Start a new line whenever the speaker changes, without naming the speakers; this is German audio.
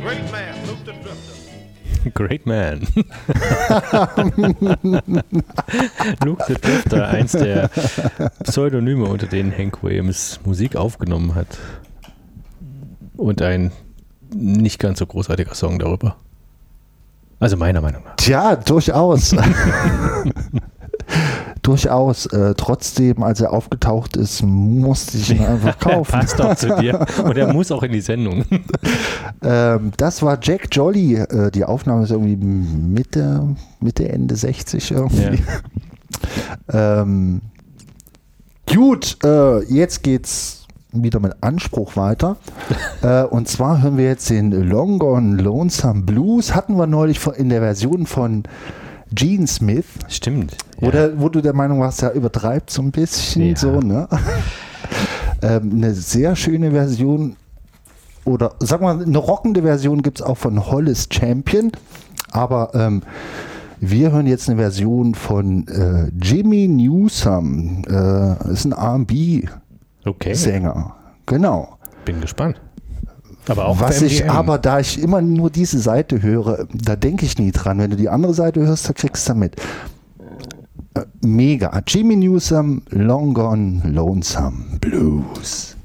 Great man, Luke the Drifter.
Great Man. Luke the Drifter, eins der Pseudonyme, unter denen Hank Williams Musik aufgenommen hat. Und ein nicht ganz so großartiger Song darüber. Also meiner Meinung nach.
Tja, durchaus. Durchaus. Trotzdem, als er aufgetaucht ist, musste ich ihn einfach kaufen.
Passt auch zu dir. Und er muss auch in die Sendung.
Das war Jack Jolly. Die Aufnahme ist irgendwie Mitte, Ende 60 irgendwie. Ja. Gut, jetzt geht's wieder mit Anspruch weiter. Und zwar hören wir jetzt den Long Gone Lonesome Blues. Hatten wir neulich in der Version von Gene Smith.
Stimmt.
Oder wo du der Meinung warst, er übertreibt so ein bisschen,
ja.
so, ne? Eine sehr schöne Version, oder sag mal, eine rockende Version gibt es auch von Hollis Champion, aber wir hören jetzt eine Version von Jimmy Newsom, ist ein R&B-Sänger, genau.
Bin gespannt. Aber auch
da ich immer nur diese Seite höre, da denke ich nie dran. Wenn du die andere Seite hörst, da kriegst du mit. Mega. Jimmy Newsom, Long Gone Lonesome Blues.